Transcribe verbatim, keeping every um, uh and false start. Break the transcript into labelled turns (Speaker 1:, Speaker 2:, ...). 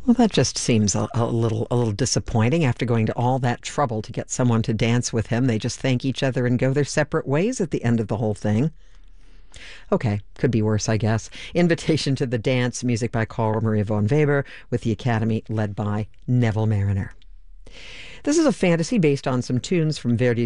Speaker 1: Well, that just seems a, a little a little disappointing. After going to all that trouble to get someone to dance with him, they just thank each other and go their separate ways at the end of the whole thing. Okay, could be worse, I guess. Invitation to the Dance, music by Carl Maria von Weber, with the Academy led by Neville Mariner. This is a fantasy based on some tunes from Verdi's